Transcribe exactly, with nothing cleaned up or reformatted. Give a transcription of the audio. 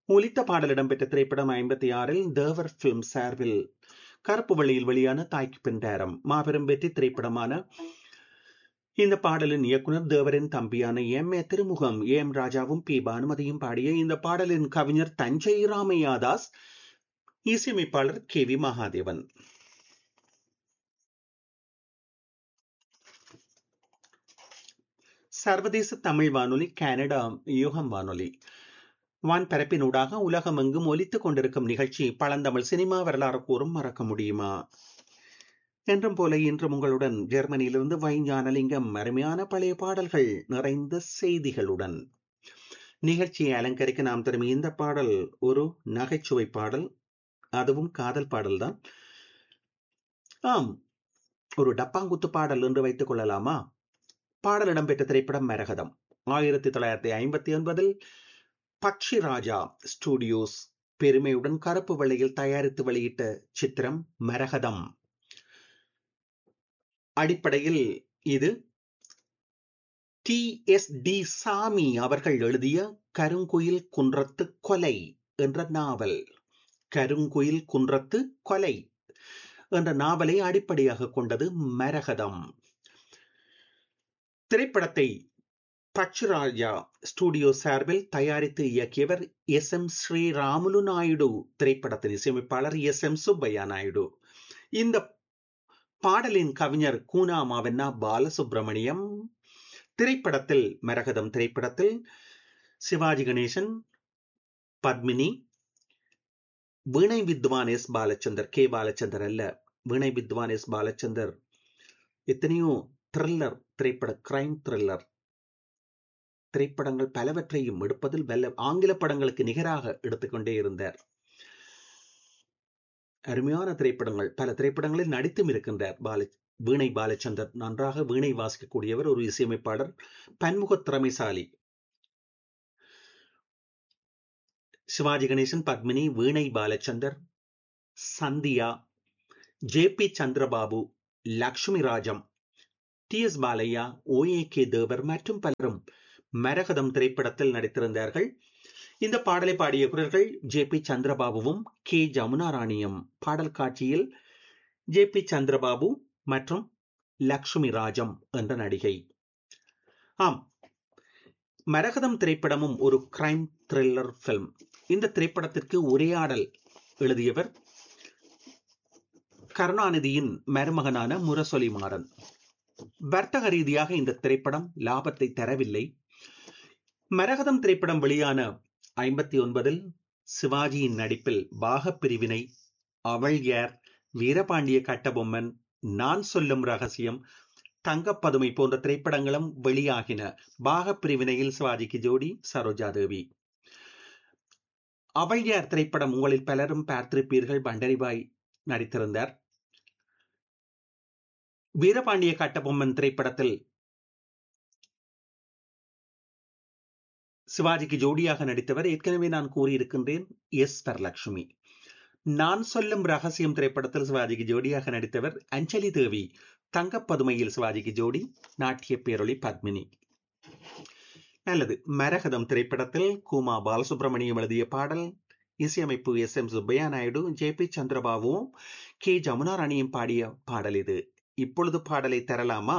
ஒலித்த பாடல் இடம்பெற்ற திரைப்படம் ஐம்பத்தி ஆறில் தேவர் பிலிம் சார்பில் கருப்பு வெள்ளியில் வெளியான தாய்க்கு பின் நேரம் மாபெரும் வெற்றி திரைப்படமான இந்த பாடலின் இயக்குனர் தேவரின் தம்பியான M A Thirumugam A M ராஜாவும் பி பானுமதியும் பாடிய இந்த பாடலின் கவிஞர் தஞ்சை ராமையாதாஸ், இசையமைப்பாளர் கே வி மகாதேவன். சர்வதேச தமிழ் வானொலி, கனடா யுகம் வானொலி வான்பரப்பினூடாக உலகமெங்கும் ஒலித்துக் கொண்டிருக்கும் நிகழ்ச்சி பழந்தமிழ் சினிமா வரலாறு கூறும் மறக்க முடியுமா. என்றும் போல இன்றும் உங்களுடன் ஜெர்மனியிலிருந்து வைஞானலிங்கம் அருமையான பழைய பாடல்கள் நிறைந்த செய்திகளுடன் நிகழ்ச்சியை அலங்கரிக்க நாம் தரும் இந்த பாடல் ஒரு நகைச்சுவை பாடல், அதுவும் காதல் பாடல்தான். ஆம், ஒரு டப்பாங்குத்து பாடல் என்று வைத்துக் கொள்ளலாமா? பாடல் இடம்பெற்ற திரைப்படம் மரகதம். ஆயிரத்தி தொள்ளாயிரத்தி ஐம்பத்தி ஒன்பதில் பக்ஷி ராஜா ஸ்டுடியோஸ் பெருமையுடன் கருப்பு வெள்ளையில் தயாரித்து வெளியிட்ட சித்திரம் மரகதம். அடிப்படையில் இது டி எஸ் டி சாமி அவர்கள் எழுதிய கருங்குயில் குன்றத்து கொலை என்ற நாவல். கருங்குயில் குன்றத்து கொலை என்ற நாவலை அடிப்படையாக கொண்டது மரகதம். திரைப்படத்தை பக்ஷிராஜா ஸ்டுடியோ சார்பில் தயாரித்து இயக்கியவர் எஸ் எம் ஸ்ரீராமுலு நாயுடு. திரைப்படத்தின் இசையமைப்பாளர் எஸ் எம் சுப்பையா நாயுடு. இந்த பாடலின் கவிஞர் கூனாமாவென்னா பாலசுப்ரமணியம். திரைப்படத்தில் மரகதம் திரைப்படத்தில் சிவாஜி கணேசன், பத்மினி, வீணை வித்வான் எஸ் பாலச்சந்தர், கே பாலச்சந்தர் அல்ல, வீணை வித்வான் எஸ் பாலச்சந்தர் எத்தனையோ த்ரில்லர் திரைப்பட, கிரைம் த்ரில்லர் திரைப்படங்கள் பலவற்றையும் எடுப்பதில் வல்ல, ஆங்கில படங்களுக்கு நிகராக எடுத்துக்கொண்டே இருந்தார். அருமையான திரைப்படங்கள், பல திரைப்படங்களில் நடித்தும் இருக்கின்றார். பால வீணை பாலச்சந்தர் நன்றாக வீணை வாசிக்கக்கூடியவர், ஒரு இசையமைப்பாளர், பன்முக திறமைசாலி. சிவாஜி கணேசன், பத்மினி, வீணை Balachander, Sandhya, J P Chandrababu, Lakshmi Rajam, D S Balaiah, O A K தேவர் மற்றும் பலரும் மரகதம் திரைப்படத்தில் நடித்திருந்தார்கள். இந்த பாடலை பாடிய குரல்கள் ஜே பி சந்திரபாபுவும் கே ஜமுனா ராணியும். பாடல் காட்சியில் ஜே பி சந்திரபாபு மற்றும் லக்ஷ்மி ராஜம் என்ற நடிகை. ஆம், மரகதம் திரைப்படமும் ஒரு கிரைம் த்ரில்லர் பிலிம். இந்த திரைப்படத்திற்கு உரையாடல் எழுதியவர் கருணாநிதியின் மருமகனான முரசொலி மாறன். வர்த்தக ரீதியாக இந்த திரைப்படம் லாபத்தை தரவில்லை. மரகதம் திரைப்படம் வெளியான ஐம்பத்தி ஒன்பதில் சிவாஜியின் நடிப்பில் பாகப்பிரிவினை, அவள் யார், வீரபாண்டிய கட்டபொம்மன், நான் சொல்லும் ரகசியம், தங்கப்பதுமை போன்ற திரைப்படங்களும் வெளியாகின. பாகப்பிரிவினையில் சிவாஜிக்கு ஜோடி சரோஜா தேவி. அவள் யார் திரைப்படம் உங்களில் பலரும் பார்த்திருப்பீர்கள், பண்டரிபாய் நடித்திருந்தார். வீரபாண்டிய கட்டபொம்மன் திரைப்படத்தில் சிவாஜிக்கு ஜோடியாக நடித்தவர் ஏற்கனவே நான் கூறியிருக்கின்றேன், எஸ் வரலட்சுமி. நான் சொல்லும் ரகசியம் திரைப்படத்தில் சிவாஜிக்கு ஜோடியாக நடித்தவர் அஞ்சலி தேவி. தங்கப்பதுமையில் சிவாஜிக்கு ஜோடி நாட்டிய பேரொளி பத்மினி. நல்லது. மரகதம் திரைப்படத்தில் கூமா பாலசுப்ரமணியம் எழுதிய பாடல், இசையமைப்பு S M Subbaiah Naidu, J P சந்திரபாபுவும் K Jamuna ராணியும் பாடிய பாடல் இது. இப்பொழுது பாடலை தரலாமா?